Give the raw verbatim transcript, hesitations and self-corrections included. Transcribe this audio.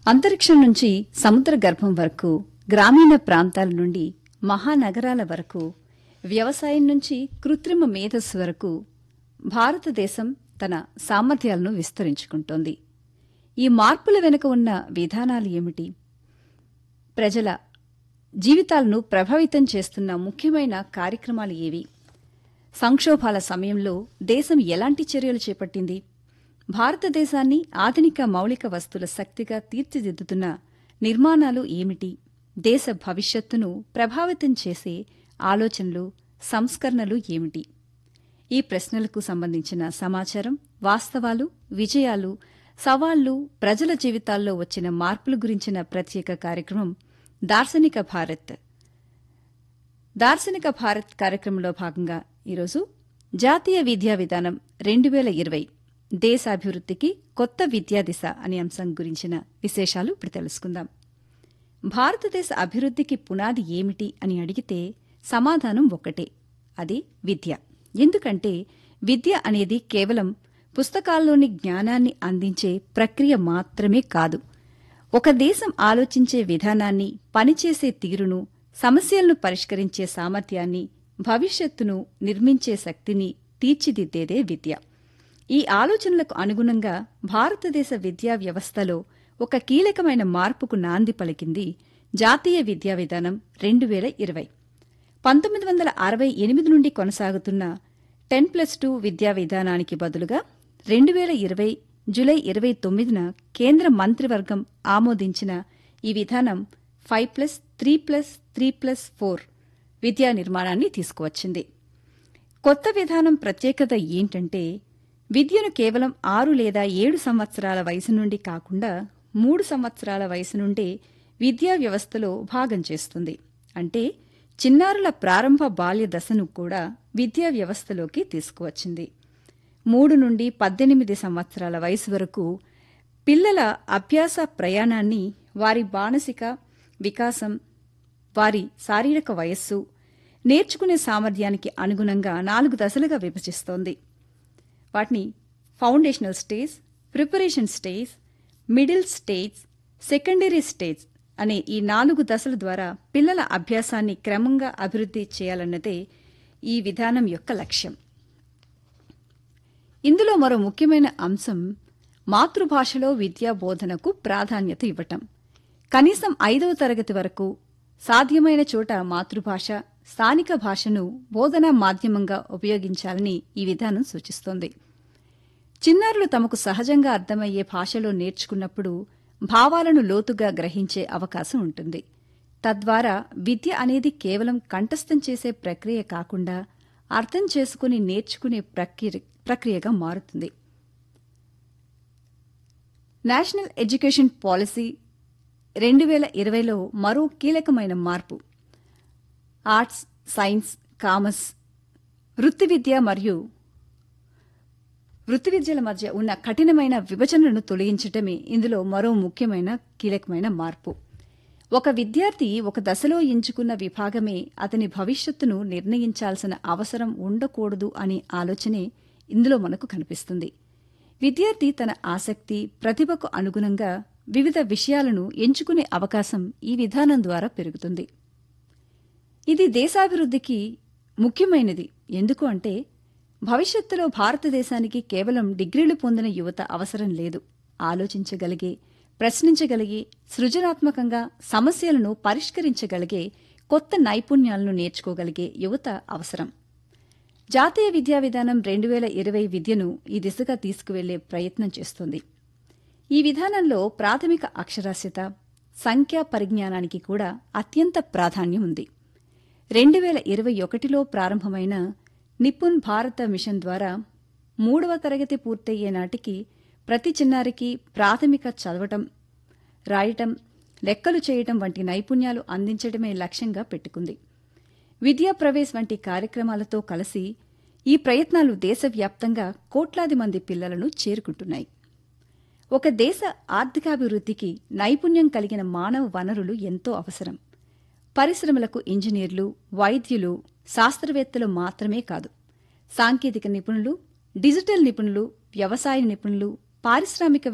అంతరిక్షం నుంచి సముద్ర గర్భం వరకు, గ్రామీణ ప్రాంతాల నుండి మహానగరాల వరకు, వ్యవసాయం నుంచి కృత్రిమ మేధస్సు వరకు భారతదేశం తన సామర్థ్యాలను విస్తరించుకుంటోంది. ఈ మార్పుల వెనుక ఉన్న విధానాలు ఏమిటి? ప్రజల జీవితాలను ప్రభావితం చేస్తున్న ముఖ్యమైన కార్యక్రమాలు ఏవి? సంక్షోభాల సమయంలో దేశం ఎలాంటి చర్యలు చేపట్టింది? భారతదేశాన్ని ఆధునిక మౌలిక వస్తుల శక్తిగా తీర్చిదిద్దుతున్న నిర్మాణాలు ఏమిటి? దేశ భవిష్యత్తును ప్రభావితం చేసే ఆలోచనలు, సంస్కరణలు ఏమిటి? ఈ ప్రశ్నలకు సంబంధించిన సమాచారం, వాస్తవాలు, విజయాలు, సవాళ్లు, ప్రజల జీవితాల్లో వచ్చిన మార్పుల గురించిన ప్రత్యేక కార్యక్రమం దార్శనిక భారత్. దార్శనిక భారత్ కార్యక్రమంలో భాగంగా ఈరోజు జాతీయ విద్యా విధానం రెండు వేల ఇరవై దేశాభివృద్ధికి కొత్త విద్యాదిశ అనే అంశం గురించిన విశేషాలు ఇప్పుడు తెలుసుకుందాం. భారతదేశ అభివృద్ధికి పునాది ఏమిటి అని అడిగితే సమాధానం ఒక్కటే, అది విద్య. ఎందుకంటే విద్య అనేది కేవలం పుస్తకాల్లోని జ్ఞానాన్ని అందించే ప్రక్రియ మాత్రమే కాదు. ఒక దేశం ఆలోచించే విధానాన్ని, పనిచేసే తీరును, సమస్యలను పరిష్కరించే సామర్థ్యాన్ని, భవిష్యత్తును నిర్మించే శక్తిని తీర్చిదిద్దేదే విద్య. ఈ ఆలోచనలకు అనుగుణంగా భారతదేశ విద్యా వ్యవస్థలో ఒక కీలకమైన మార్పుకు నాంది పలికింది జాతీయ విద్యా విధానం రెండు వేల ఇరవై. పంతొమ్మిది వందల అరవై ఎనిమిది నుండి కొనసాగుతున్న టెన్ ప్లస్ టూ విద్యా విధానానికి బదులుగా రెండు వేల ఇరవై జులై ఇరవై తొమ్మిదిన కేంద్ర మంత్రివర్గం ఆమోదించిన ఈ విధానం five plus three plus three plus four విద్యా నిర్మాణాన్ని తీసుకువచ్చింది. కొత్త విధానం ప్రత్యేకత ఏంటంటే విద్యను కేవలం ఆరు లేదా ఏడు సంవత్సరాల వయసు నుండి కాకుండా మూడు సంవత్సరాల వయసు నుండే విద్యా వ్యవస్థలో భాగం చేస్తుంది. అంటే చిన్నారుల ప్రారంభ బాల్య దశను కూడా విద్యా వ్యవస్థలోకి తీసుకువచ్చింది. మూడు నుండి పద్దెనిమిది సంవత్సరాల వయసు వరకు పిల్లల అభ్యాస ప్రయాణాన్ని వారి మానసిక వికాసం, వారి శారీరక వయస్సు, నేర్చుకునే సామర్థ్యానికి అనుగుణంగా నాలుగు దశలుగా విభజిస్తోంది. వాటిని foundational stage, preparation stage, middle stage, secondary stage అనే ఈ నాలుగు దశల ద్వారా పిల్లల అభ్యాసాన్ని క్రమంగా అభివృద్ధి చేయాలన్నదే ఈ విధానం యొక్క లక్ష్యం. ఇందులో మరో ముఖ్యమైన అంశం మాతృభాషలో విద్యా బోధనకు ప్రాధాన్యత ఇవ్వటం. కనీసం ఐదవ తరగతి వరకు సాధ్యమైన చోట మాతృభాష, స్థానిక భాషను బోధనా మాధ్యమంగా ఉపయోగించాలని ఈ విధానం సూచిస్తోంది. చిన్నారులు తమకు సహజంగా అర్థమయ్యే భాషలో నేర్చుకున్నప్పుడు భావాలను లోతుగా గ్రహించే అవకాశం ఉంటుంది. తద్వారా విద్య అనేది కేవలం కంఠస్థం చేసే ప్రక్రియ కాకుండా అర్థం చేసుకుని నేర్చుకునే ప్రక్రియ ప్రక్రియగా మారుతుంది. నేషనల్ ఎడ్యుకేషన్ పాలసీ రెండు వేల ఇరవైలో మరో కీలకమైన మార్పు ఆర్ట్స్, సైన్స్, కామర్స్, వృత్తి విద్య మరియు వృత్తి విద్యల మధ్య ఉన్న కఠినమైన విభజనలను తొలగించటమే ఇందులో మరో ముఖ్యమైన కీలకమైన మార్పు. ఒక విద్యార్థి ఒక దశలో ఎంచుకున్న విభాగమే అతని భవిష్యత్తును నిర్ణయించాల్సిన అవసరం ఉండకూడదు అనే ఆలోచనే ఇందులో మనకు కనిపిస్తుంది. విద్యార్థి తన ఆసక్తి, ప్రతిభకు అనుగుణంగా వివిధ విషయాలను ఎంచుకునే అవకాశం ఈ విధానం ద్వారా పెరుగుతుంది. ఇది దేశాభివృద్ధికి ముఖ్యమైనది. ఎందుకు అంటే భవిష్యత్తులో భారతదేశానికి కేవలం డిగ్రీలు పొందిన యువత అవసరం లేదు. ఆలోచించగలిగే, ప్రశ్నించగలిగే, సృజనాత్మకంగా సమస్యలను పరిష్కరించగలిగే, కొత్త నైపుణ్యాలను నేర్చుకోగలిగే యువత అవసరం. జాతీయ విద్యా విధానం రెండు వేల ఇరవై విద్యను ఈ దిశగా తీసుకువెళ్లే ప్రయత్నం చేస్తుంది. ఈ విధానంలో ప్రాథమిక అక్షరాస్యత, సంఖ్యా పరిజ్ఞానానికి కూడా అత్యంత ప్రాధాన్యం ఉంది. రెండు వేల ఇరవై ఒకటిలో ప్రారంభమైన నిపుణ్ భారత మిషన్ ద్వారా మూడవ తరగతి పూర్తయ్యే నాటికి ప్రతి చిన్నారికి ప్రాథమిక చదవటం, రాయటం, లెక్కలు చేయటం వంటి నైపుణ్యాలు అందించడమే లక్ష్యంగా పెట్టుకుంది. విద్యా ప్రవేశ్ వంటి కార్యక్రమాలతో కలిసి ఈ ప్రయత్నాలు దేశవ్యాప్తంగా కోట్లాది మంది పిల్లలను చేరుకుంటున్నాయి. ఒక దేశ ఆర్థికాభివృద్ధికి నైపుణ్యం కలిగిన మానవ వనరులు ఎంతో అవసరం. పరిశ్రమలకు ఇంజనీర్లు, వైద్యులు, శాస్త్రవేత్తలు మాత్రమే కాదు, సాంకేతిక నిపుణులు, డిజిటల్ నిపుణులు, వ్యవసాయ నిపుణులు, పారిశ్రామిక